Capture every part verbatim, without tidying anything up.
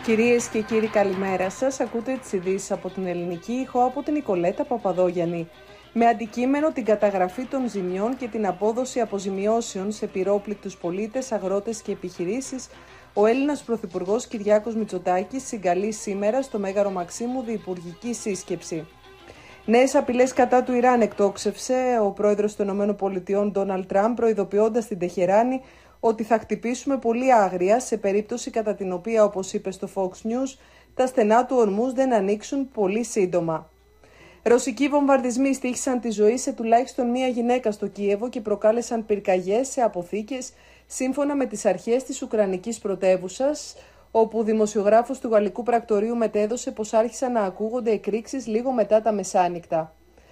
Κυρίες και κύριοι, καλημέρα σας. Ακούτε τις ειδήσεις από την Ελληνική Ήχο από την Νικολέτα Παπαδόγιαννη. Με αντικείμενο την καταγραφή των ζημιών και την απόδοση αποζημιώσεων σε πυρόπληκτους πολίτες, αγρότες και επιχειρήσεις, ο Έλληνας Πρωθυπουργός Κυριάκος Μητσοτάκης συγκαλεί σήμερα στο Μέγαρο Μαξίμου διυπουργική σύσκεψη. Νέες απειλές κατά του Ιράν εκτόξευσε ο πρόεδρος των ΗΠΑ Ντόναλντ Τραμπ, προειδοποιώντας την Τεχεράνη ότι θα χτυπήσουμε πολύ άγρια σε περίπτωση κατά την οποία, όπως είπε στο Fox News, τα στενά του Ορμούζ δεν ανοίξουν πολύ σύντομα. Ρωσικοί βομβαρδισμοί στοίχησαν τη ζωή σε τουλάχιστον μία γυναίκα στο Κίεβο και προκάλεσαν πυρκαγιές σε αποθήκες, σύμφωνα με τις αρχές της Ουκρανικής πρωτεύουσας, όπου ο δημοσιογράφος του γαλλικού πρακτορείου μετέδωσε πως άρχισαν να ακούγονται εκρήξεις λίγο μετά τα μεσάνυχτα.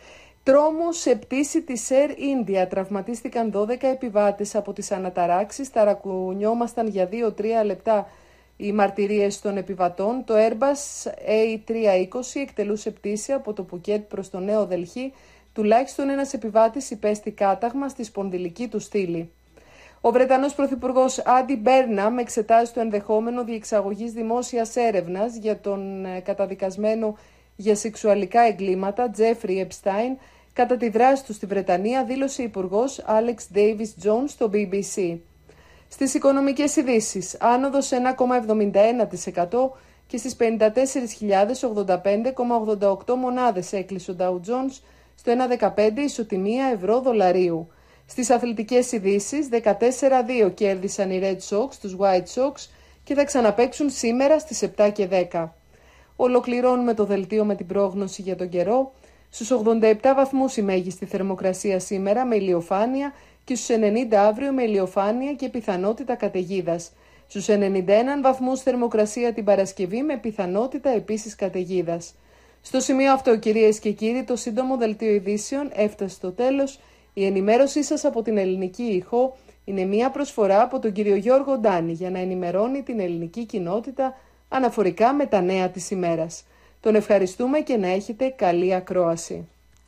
Τρόμος σε πτήση της Air India. Τραυματίστηκαν δώδεκα επιβάτες από τις αναταράξεις. Ταρακουνιόμασταν για δύο με τρία λεπτά οι μαρτυρίες των επιβατών. Το Airbus έι τριακόσια είκοσι εκτελούσε πτήση από το Πουκέτ προς το Νέο Δελχή. Τουλάχιστον ένας επιβάτης υπέστη κάταγμα στη σπονδυλική του στήλη. Ο Βρετανός Πρωθυπουργός Άντι Μπέρναμ εξετάζει το ενδεχόμενο διεξαγωγής δημόσιας έρευνας για τον καταδικασμένο για σεξουαλικά εγκλήματα Τζέφρι Επστάιν κατά τη δράση του στη Βρετανία, δήλωσε η Υπουργός Άλεξ Ντέιβις Τζόνς στο μπι μπι σι. Στις οικονομικές ειδήσεις, άνοδος ένα κόμμα εβδομήντα ένα τοις εκατό και στις πενήντα τέσσερις χιλιάδες ογδόντα πέντε κόμμα ογδόντα οκτώ μονάδες έκλεισε ο Dow Jones στο ένα κόμμα δεκαπέντε ισοτιμία ευρώ δολαρίου. Στις αθλητικές ειδήσεις, δεκατέσσερα δύο κέρδισαν οι Red Sox τους White Sox και θα ξαναπαίξουν σήμερα στις επτά και δέκα. Ολοκληρώνουμε το δελτίο με την πρόγνωση για τον καιρό. Στους ογδόντα επτά βαθμούς η μέγιστη θερμοκρασία σήμερα με ηλιοφάνεια και στους ενενήντα αύριο με ηλιοφάνεια και πιθανότητα καταιγίδας. Στους ενενήντα ένα βαθμούς θερμοκρασία την Παρασκευή με πιθανότητα επίσης καταιγίδας. Στο σημείο αυτό, κυρίες και κύριοι, το σύντομο δελτίο ειδήσεων έφτασε στο τέλος. Η ενημέρωσή σας από την Ελληνική Ήχο είναι μια προσφορά από τον κύριο Γιώργο Ντάνη για να ενημερώνει την ελληνική κοινότητα αναφορικά με τα νέα της ημέρας. Τον ευχαριστούμε και να έχετε καλή ακρόαση.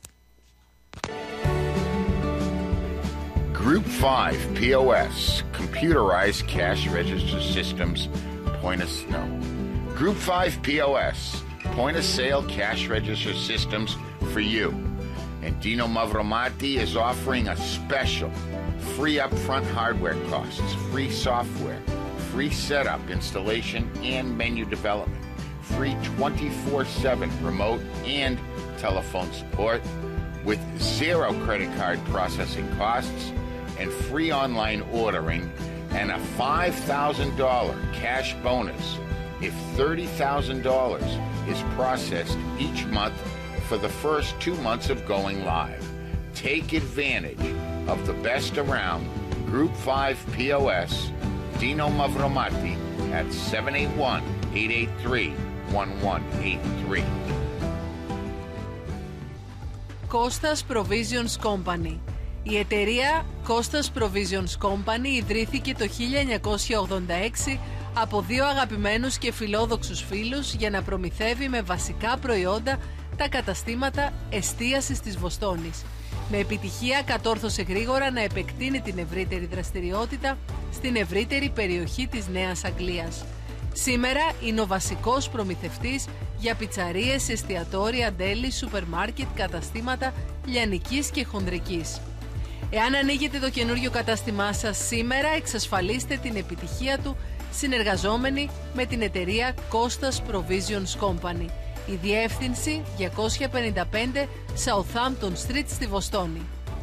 Group five πι ο ες, Computerized Cash Register Systems, Point of Snow. Group five πι ο ες, Point of Sale Cash Register Systems for you. And Dino Mavromati is offering a special free upfront hardware costs, free software, free setup, installation, and menu development, free twenty-four seven remote and telephone support with zero credit card processing costs and free online ordering and a five thousand dollars cash bonus if thirty thousand dollars is processed each month for the first two months of going live. Take advantage of the best around Group five πι ο ες, Dino Mavromati at seven eight one, eight eight three, one one eight three. Costas Provisions Company. Η εταιρεία Costas Provisions Company ιδρύθηκε το χίλια εννιακόσια ογδόντα έξι από δύο αγαπημένους και φιλόδοξους φίλους για να προμηθεύει με βασικά προϊόντα τα καταστήματα εστίασης της Βοστόνης. Με επιτυχία κατόρθωσε γρήγορα να επεκτείνει την ευρύτερη δραστηριότητα στην ευρύτερη περιοχή της Νέας Αγγλίας. Σήμερα είναι ο βασικός προμηθευτής για πιτσαρίες, εστιατόρια, ντέλη, σούπερ μάρκετ, καταστήματα λιανικής και χονδρικής. Εάν ανοίγετε το καινούριο κατάστημά σας σήμερα, εξασφαλίστε την επιτυχία του συνεργαζόμενοι με την εταιρεία Costas Provisions Company. Η διεύθυνση διακόσια πενήντα πέντε Southampton Street στη Βοστόνη.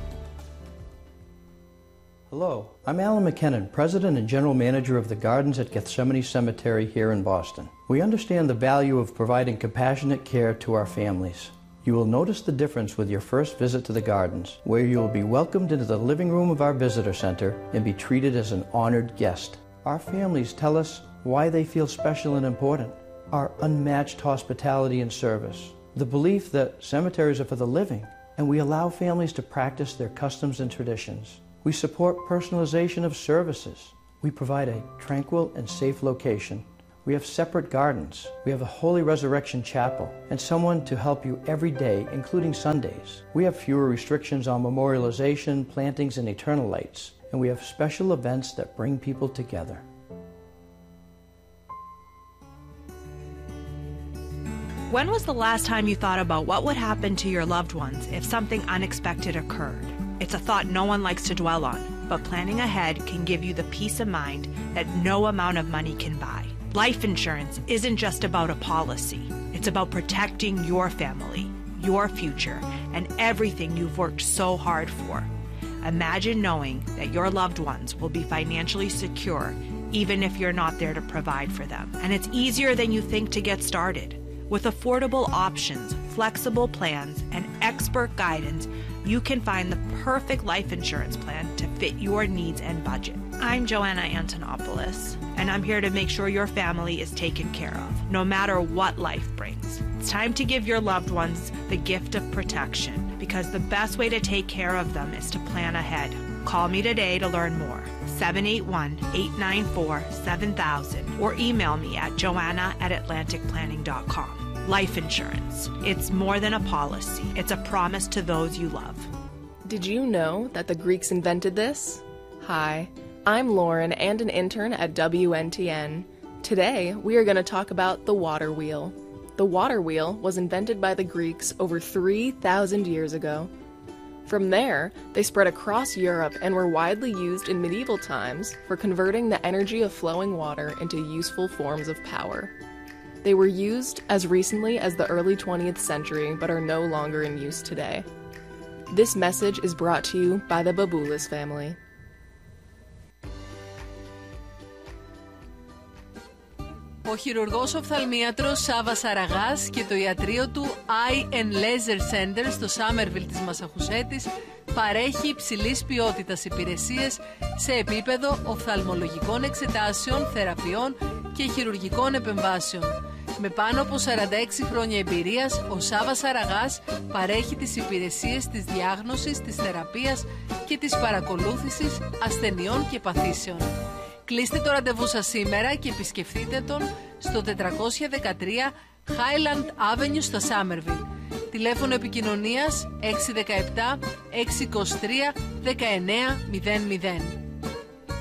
Hello, I'm Alan McKinnon, President and General Manager of the Gardens at Gethsemane Cemetery here in Boston. We understand the value of providing compassionate care to our families. You will notice the difference with your first visit to the Gardens, where you will be welcomed into the living room of our visitor center and be treated as an honored guest. Our families tell us why they feel special and important. Our unmatched hospitality and service, the belief that cemeteries are for the living, and we allow families to practice their customs and traditions. We support personalization of services. We provide a tranquil and safe location. We have separate gardens. We have a Holy Resurrection Chapel and someone to help you every day, including Sundays. We have fewer restrictions on memorialization, plantings, and eternal lights, and we have special events that bring people together. When was the last time you thought about what would happen to your loved ones if something unexpected occurred? It's a thought no one likes to dwell on, but planning ahead can give you the peace of mind that no amount of money can buy. Life insurance isn't just about a policy. It's about protecting your family, your future, and everything you've worked so hard for. Imagine knowing that your loved ones will be financially secure even if you're not there to provide for them. And it's easier than you think to get started. With affordable options, flexible plans, and expert guidance, you can find the perfect life insurance plan to fit your needs and budget. I'm Joanna Antonopoulos, and I'm here to make sure your family is taken care of, no matter what life brings. It's time to give your loved ones the gift of protection, because the best way to take care of them is to plan ahead. Call me today to learn more. seven eight one, eight nine four, seven thousand or email me at joanna at atlantic planning dot com. Life insurance. It's more than a policy. It's a promise to those you love. Did you know that the Greeks invented this? Hi, I'm Lauren and an intern at W N T N. Today, we are going to talk about the water wheel. The water wheel was invented by the Greeks over three thousand years ago. From there, they spread across Europe and were widely used in medieval times for converting the energy of flowing water into useful forms of power. They were used as recently as the early twentieth century, but are no longer in use today. This message is brought to you by the Baboulas family. Ο χειρουργός οφθαλμίατρος Σάββας Σαραγάς και το ιατρείο του Eye and Laser Center στο Σάμερβιλ της Μασαχουσέτης παρέχει υψηλής ποιότητας υπηρεσίες σε επίπεδο οφθαλμολογικών εξετάσεων, θεραπείων και χειρουργικών επεμβάσεων. Με πάνω από σαράντα έξι χρόνια εμπειρίας, ο Σάββας Σαραγάς παρέχει τις υπηρεσίες της διάγνωσης, της θεραπείας και της παρακολούθησης ασθενειών και παθήσεων. Κλείστε το ραντεβού σας σήμερα και επισκεφτείτε τον στο τετρακόσια δεκατρία Highland Avenue στα Somerville. Τηλέφωνο επικοινωνίας έξι ένα επτά, έξι δύο τρία, ένα εννιά μηδέν μηδέν.